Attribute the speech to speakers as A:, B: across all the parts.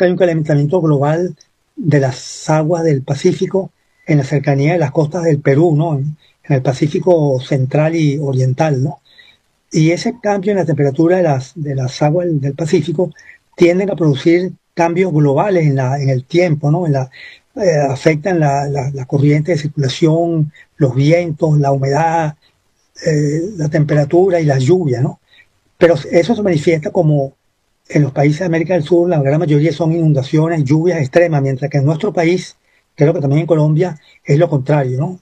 A: que hay un calentamiento global de las aguas del Pacífico en la cercanía de las costas del Perú, ¿no? En el Pacífico central y oriental, ¿no? Y ese cambio en la temperatura de las aguas del Pacífico tienden a producir cambios globales en el tiempo, ¿no? Afectan la corriente de circulación, los vientos, la humedad, la temperatura y las lluvias, ¿no? Pero eso se manifiesta como en los países de América del Sur, la gran mayoría son inundaciones, lluvias extremas, mientras que en nuestro país, creo que también en Colombia, es lo contrario, ¿no?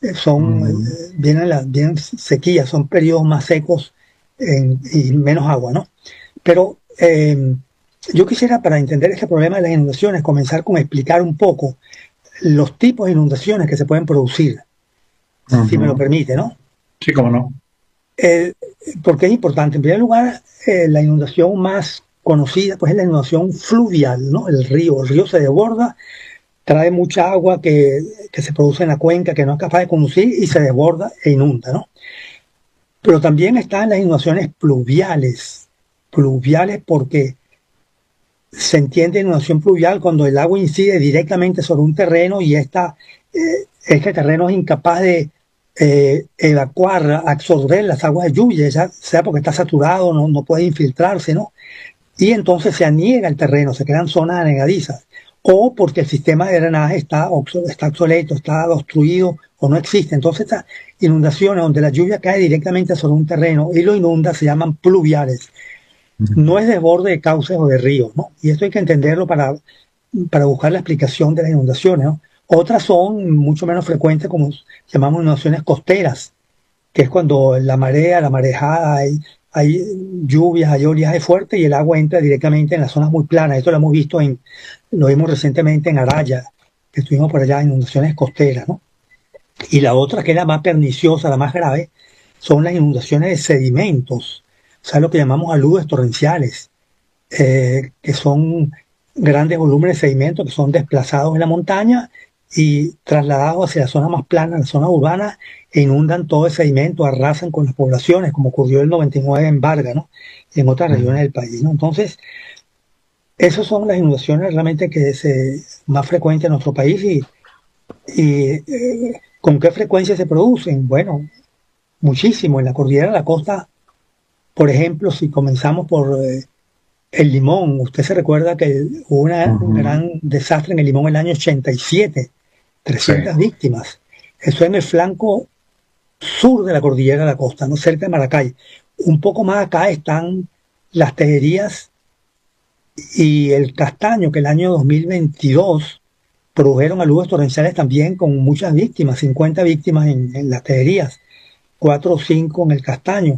A: Vienen sequías, son periodos más secos y menos agua, ¿no? Pero yo quisiera, para entender este problema de las inundaciones, comenzar con explicar un poco los tipos de inundaciones que se pueden producir, si me lo permite, ¿no?
B: Sí, cómo no.
A: Eh, Porque es importante. En primer lugar, la inundación más conocida pues es la inundación fluvial, ¿no? El río se desborda, trae mucha agua que se produce en la cuenca, que no es capaz de conducir y se desborda e inunda, ¿no? Pero también están las inundaciones pluviales porque se entiende inundación pluvial cuando el agua incide directamente sobre un terreno y este terreno es incapaz de evacuar, absorber las aguas de lluvia, ya sea porque está saturado, no puede infiltrarse, ¿no? Y entonces se aniega el terreno, se crean zonas anegadizas, o porque el sistema de drenaje está obsoleto, está obstruido o no existe. Entonces estas inundaciones donde la lluvia cae directamente sobre un terreno y lo inunda se llaman pluviales. No es desborde de cauces o de ríos, ¿no? Y esto hay que entenderlo para buscar la explicación de las inundaciones, ¿no? Otras son mucho menos frecuentes, como llamamos inundaciones costeras, que es cuando la marea, la marejada, hay lluvias, hay oleaje fuerte y el agua entra directamente en las zonas muy planas. Esto lo vimos recientemente en Araya, que estuvimos por allá, inundaciones costeras, ¿no? Y la otra, que es la más perniciosa, la más grave, son las inundaciones de sedimentos, o sea, lo que llamamos aludes torrenciales, que son grandes volúmenes de sedimentos que son desplazados en la montaña y trasladados hacia la zona más plana, la zona urbana, e inundan todo el sedimento, arrasan con las poblaciones, como ocurrió en el 99 en Vargas, ¿no? Y en otras regiones del país, ¿no? Entonces, esas son las inundaciones realmente más frecuentes en nuestro país y ¿con qué frecuencia se producen? Bueno, muchísimo. En la cordillera de la costa, por ejemplo, si comenzamos por el Limón, usted se recuerda que hubo un gran desastre en el Limón en el año 87,
B: Sí.
A: 300 víctimas. Eso en el flanco sur de la cordillera de la costa, no cerca de Maracay. Un poco más acá están las Tejerías y el Castaño, que el año 2022 produjeron aludes torrenciales también con muchas víctimas, 50 víctimas en las Tejerías, 4 o 5 en el Castaño.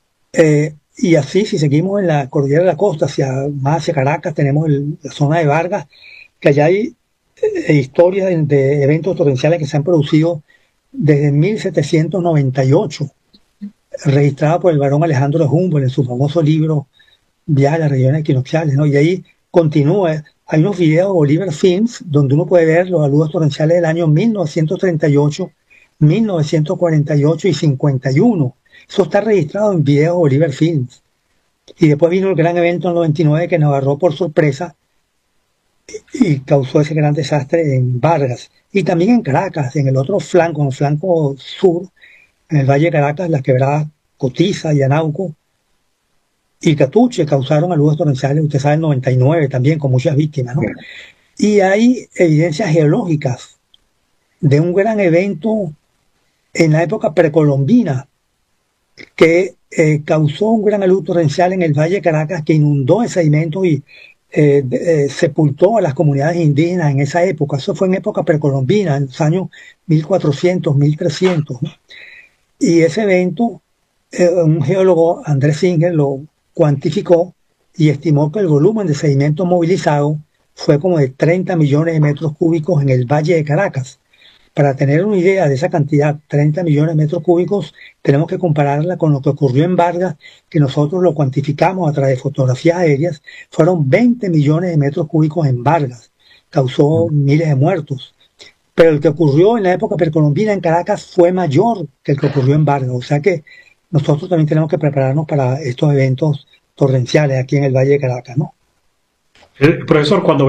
A: Y así, si seguimos en la cordillera de la costa, más hacia Caracas, tenemos la zona de Vargas, que allá hay historias de eventos torrenciales que se han producido desde 1798, registrada por el barón Alejandro de Humboldt en su famoso libro Viaje a las regiones equinocciales, ¿no? Y ahí continúa. Hay unos videos de Oliver Films donde uno puede ver los aludes torrenciales del año 1938, 1948 y 51. Eso está registrado en videos de Oliver Films. Y después vino el gran evento en el 99 que nos agarró por sorpresa y causó ese gran desastre en Vargas. Y también en Caracas, en el otro flanco, en el flanco sur, en el Valle de Caracas, las quebradas Cotiza y Anauco y Catuche causaron aludes torrenciales, usted sabe, en el 99 también, con muchas víctimas, ¿no? Y hay evidencias geológicas de un gran evento en la época precolombina que causó un gran alud torrencial en el Valle de Caracas que inundó el sedimento y sepultó a las comunidades indígenas en esa época. Eso fue en época precolombina, en los años 1400, 1300, ¿no? Y ese evento, un geólogo, Andrés Singer, lo cuantificó y estimó que el volumen de sedimento movilizado fue como de 30 millones de metros cúbicos en el Valle de Caracas. Para tener una idea de esa cantidad, 30 millones de metros cúbicos, tenemos que compararla con lo que ocurrió en Vargas, que nosotros lo cuantificamos a través de fotografías aéreas, fueron 20 millones de metros cúbicos en Vargas, causó miles de muertos. Pero el que ocurrió en la época precolombina en Caracas fue mayor que el que ocurrió en Vargas, o sea que nosotros también tenemos que prepararnos para estos eventos torrenciales aquí en el Valle de Caracas, ¿no?
B: Profesor, cuando